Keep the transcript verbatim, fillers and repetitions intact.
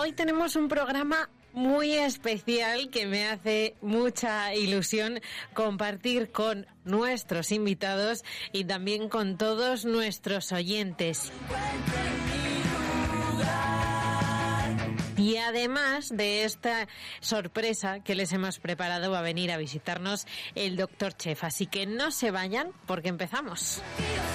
hoy tenemos un programa muy especial que me hace mucha ilusión compartir con nuestros invitados y también con todos nuestros oyentes. Y además de esta sorpresa que les hemos preparado, va a venir a visitarnos el doctor Chef. Así que no se vayan porque empezamos.